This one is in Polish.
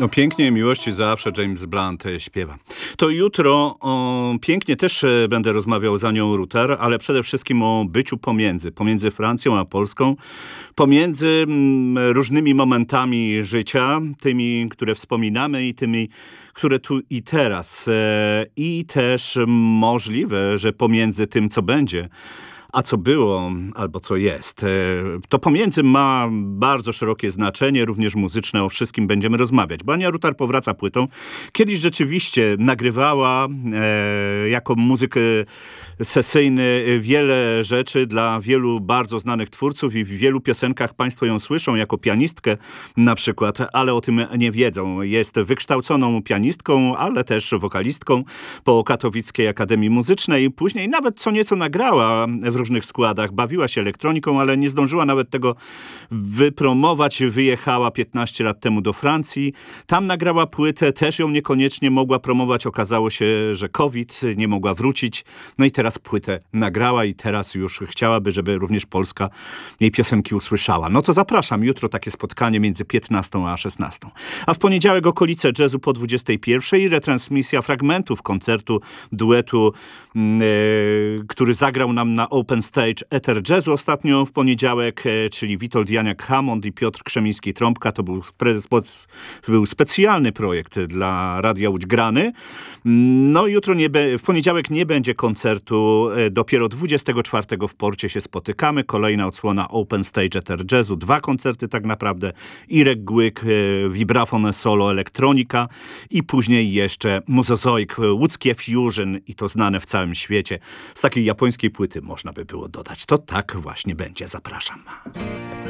No pięknie, miłości zawsze James Blunt śpiewa. To jutro pięknie też będę rozmawiał z Anią Ruther, ale przede wszystkim o byciu pomiędzy Francją a Polską, pomiędzy różnymi momentami życia, tymi, które wspominamy i tymi, które tu i teraz. I też możliwe, że pomiędzy tym, co będzie, a co było, albo co jest. To pomiędzy ma bardzo szerokie znaczenie, również muzyczne, o wszystkim będziemy rozmawiać. Bo Ania Ruther powraca płytą. Kiedyś rzeczywiście nagrywała jako muzyk sesyjny wiele rzeczy dla wielu bardzo znanych twórców i w wielu piosenkach państwo ją słyszą jako pianistkę na przykład, ale o tym nie wiedzą. Jest wykształconą pianistką, ale też wokalistką po Katowickiej Akademii Muzycznej. Później nawet co nieco nagrała w różnych składach. Bawiła się elektroniką, ale nie zdążyła nawet tego wypromować. Wyjechała 15 lat temu do Francji. Tam nagrała płytę, też ją niekoniecznie mogła promować. Okazało się, że COVID, nie mogła wrócić. No i teraz płytę nagrała i teraz już chciałaby, żeby również Polska jej piosenki usłyszała. No to zapraszam. Jutro takie spotkanie między 15 a 16. A w poniedziałek okolice jazzu po 21 i retransmisja fragmentów koncertu, duetu, który zagrał nam na Open Stage Ether Jazzu ostatnio w poniedziałek, czyli Witold Janiak-Hammond i Piotr Krzemiński-Trąbka. To był specjalny projekt dla Radia Łódź grany. No jutro w poniedziałek nie będzie koncertu, dopiero 24 w Porcie się spotykamy. Kolejna odsłona Open Stage Ether Jazzu. 2 koncerty tak naprawdę. Irek Głyk, vibrafon solo, elektronika i później jeszcze Muzozoik, łódzkie fusion i to znane w całym świecie. Z takiej japońskiej płyty można by było dodać. To tak właśnie będzie. Zapraszam.